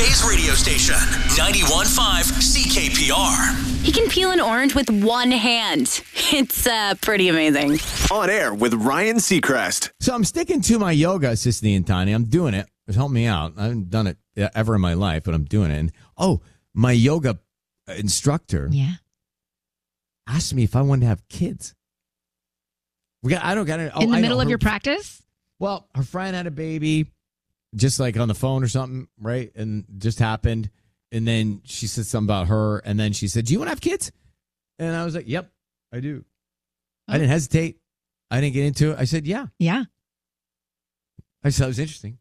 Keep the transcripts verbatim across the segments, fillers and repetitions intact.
Bay's radio station, ninety-one point five C K P R. He can peel an orange with one hand. It's uh, pretty amazing. On air with Ryan Seacrest. So I'm sticking to my yoga assistant, Tanya. I'm doing it. It's helped me out. I haven't done it ever in my life, but I'm doing it. And, oh, my yoga instructor Yeah. asked me if I wanted to have kids. We got. I don't got it. Oh, In the I middle know, of her- your practice? Well, her friend had a baby, just like on the phone or something, right? And just happened. And then she said something about her. And then she said, "Do you want to have kids?" And I was like, "Yep, I do." Oh. I didn't hesitate. I didn't get into it. I said, "Yeah." Yeah. I said it was interesting.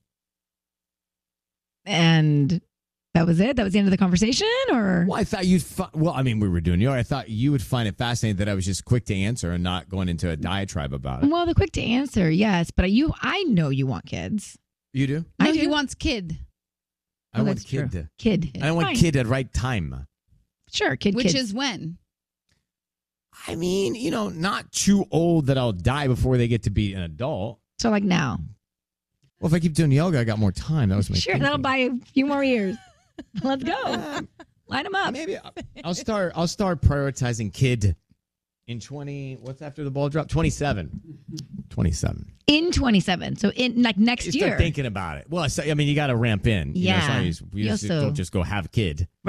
And that was it? That was the end of the conversation? Or Well, I thought you'd. Fi- well, I mean, we were doing yoga. I thought you would find it fascinating that I was just quick to answer and not going into a diatribe about it. Well, the quick to answer, yes. But you, I know you want kids. You do? I No, do. he wants kid, I Oh, want that's kid. true. To, Kid. I want Fine. kid at right time. Sure, kid, which kids. is when? I mean, you know, not too old that I'll die before they get to be an adult. So like now. Well, if I keep doing yoga, I got more time. That was my Sure, thinking. that'll buy a few more years. Let's go. Line them up. Maybe I'll- I'll start. I'll start prioritizing kid in twenty. What's after the ball drop? Twenty-seven. Twenty-seven. In twenty-seven. So in like next You year. start thinking about it. Well, I say- I mean, you got to ramp in. You know, it's Yeah. not just- you You just also- don't just go have a kid.